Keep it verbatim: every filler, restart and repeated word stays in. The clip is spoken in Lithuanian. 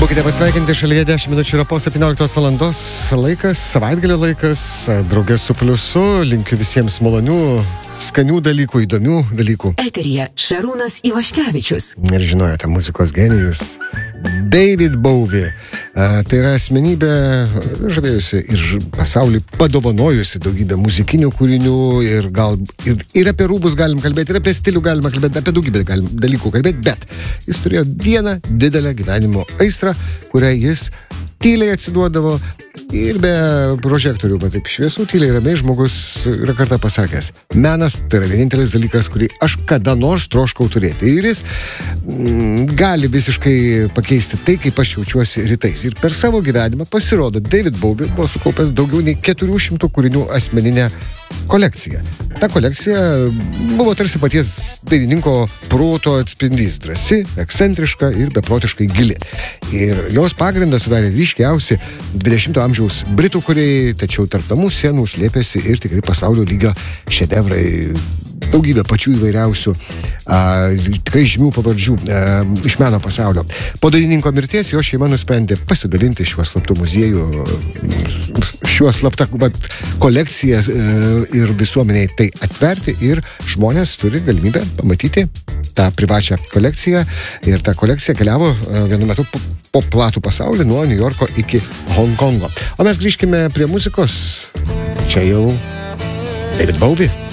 Būkite pasveikinti, šalyje dešimt minučių yra po septynioliktos valandos laikas, savaitgalio laikas, draugės su pliusu, linkiu visiems malonių, skanių dalykų, įdomių dalykų. Eteryje Šarūnas Ivaškevičius. Ir žinojote, muzikos genijus David Bowie. A, tai yra asmenybė žavėjusi ir pasaulį padovanojusi daugybę muzikinių kūrinių ir, gal, ir, ir apie rūbus galim kalbėti, ir apie stilių galima kalbėti, apie daugybę galim dalykų kalbėti, bet jis turėjo vieną didelę gyvenimo aistrą, kurią jis tyliai atsiduodavo ir be prožektorių, bet taip šviesų, tyliai ramiai žmogus yra kartą pasakęs: menas tai yra vienintelis dalykas, kurį aš kada nors troškau turėti. Ir jis mm, gali visiškai pakeisti tai, kaip aš jaučiuosi rytais. Ir per savo gyvenimą pasirodo, David Bowie buvo sukaupęs daugiau nei keturių šimtų kūrinių asmeninę kolekciją. Ta kolekcija buvo tarsi paties dainininko proto atspindys, drąsi, ekscentriška ir beprotiškai gili. Ir jos pagrindą sudarė ryškiausi dvidešimto amžiaus britų kūrėjai, tačiau tarp namų sienų slėpėsi ir tikrai pasaulio lygio šedevrai, daugybė pačių įvairiausių, a, tikrai žymių pavardžių a, iš meno pasaulio. Po dainininko mirties jo šeima nusprendė pasidalinti šiuo slaptu muziejų, šiuo slapta kolekciją ir visuomeniai tai atverti, ir žmonės turi galimybę pamatyti tą privačią kolekciją, ir ta kolekcija keliavo vienu metu po, po platų pasaulį nuo New Yorko iki Hongkongo. O mes grįžkime prie muzikos. Čia jau David Bowie.